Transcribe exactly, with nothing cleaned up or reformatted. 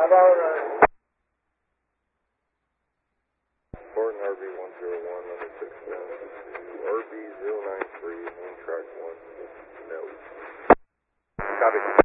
about uh, Barton R V one zero one, number six one. R V zero nine three, main track one. No. Copy.